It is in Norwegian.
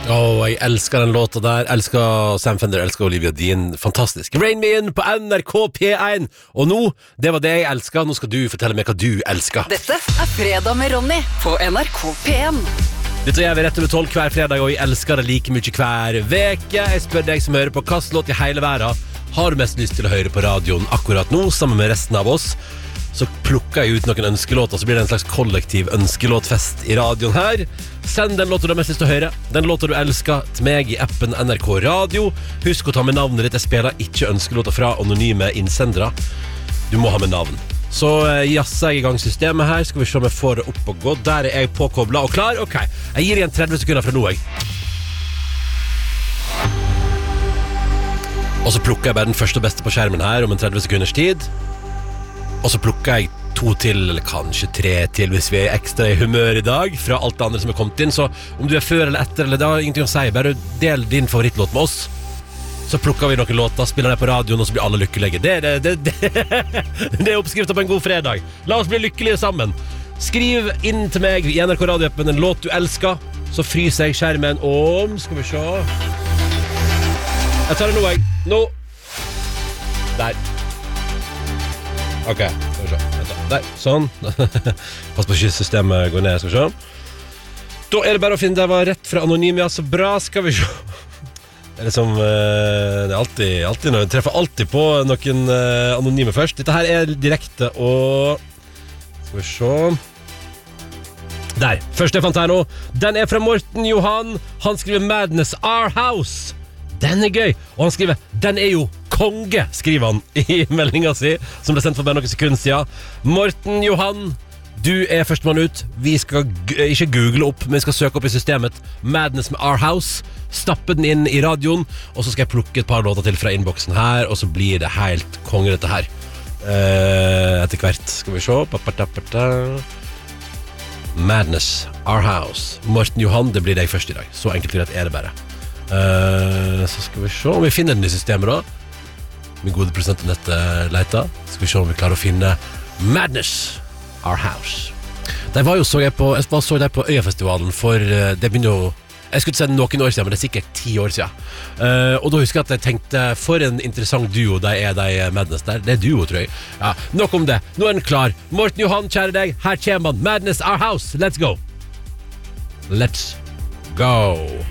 Jeg elsker den låta der. Elsker Sam Fender, elsker Olivia Dean. Fantastisk. Rain Me In på NRK P1. Og nå, det var det jeg elsker. Nå skal du fortelle meg hva du elsker. Dette Fredag med Ronny på NRK P1. Dette gjør vi rett over 12 hver fredag, og jeg elsker det like mye hver veke. Jeg spør deg som hører på hvilken låt i hele verden har du mest lyst til å høre på radioen akkurat nå, sammen med resten av oss. Så plukker jeg ut noen ønskelåter, så blir det en slags kollektiv ønskelåtfest i radioen her. Send den låten du har mest lyst til å høre, den låten du elsker, til meg i appen NRK Radio. Husk å ta med navnet ditt. Jeg spiller ikke ønskelåter fra anonyme innsendere. Du må ha med navn. Så jasser jeg i gang systemet her. Skal vi se om jeg får det opp og gå. Der er jeg påkoblet og klar. Ok, jeg gir igjen 30 sekunder fra nå, jeg. Og så plukker jeg bare den første og beste på skjermen her om en 30 sekunders tid. Og så plukker jeg 2 til, eller kanskje 3 til, hvis vi er ekstra i humør i dag, fra alt det andre som er kommet inn. Så om du er før eller etter, eller det har ingenting å si, bare del din favorittlåt med oss. Så plukker vi noen låter, spiller det på radioen, og så blir alle lykkelige. Det er oppskriften på en god fredag. La oss bli lykkelige sammen. Skriv inn til meg i NRK Radio-appen en låt du elsker, så fryser jeg skjermen om. Skal vi se. Jeg tar det nå, jeg. Nå. Der. Ok, skal vi se. Der, sånn. Pass på ikke systemet går ned, skal vi se. Da er det bare å finne, det var rett fra Anonym, ja, så bra, skal vi se. Det er liksom, det er alltid når jeg treffer alltid på noen anonyme først. Dette her er direkte, og skal vi se. Der, først jeg fant her nå. Den er fra Morten Johan. Han skriver Madness, Our House. Den er gøy, og han skriver, den er jo konge, skriver han i meldingen si, som ble sendt for bare noen sekunder siden. Morten Johan, du er førstemann ut. Vi skal ikke google opp, men vi skal søke opp i systemet Madness med Our House, stappe den inn i radioen, og så skal jeg plukke et par låter til fra innboksen her, og så blir det helt konge dette her. Etter hvert skal vi se. Madness, Our House. Morten Johan, det blir deg først i dag. Så enkelt greit er det bare. Så skal vi se om vi finner den i systemet da. Min gode prosent nettet leita. Skal vi se om vi klarer å finne Madness, Our House. Jeg så deg på Øyafestivalen for det begynner jo, jeg skulle ikke si noen år siden, men det er sikkert 10 år siden. Og da husker jeg at jeg tenkte, for en interessant duo de Madness der. Det er duo, tror jeg. Ja, nok om det. Nå er den klar. Morten Johan, kjære deg, her kommer han. Madness, Our House. Let's go. Let's go.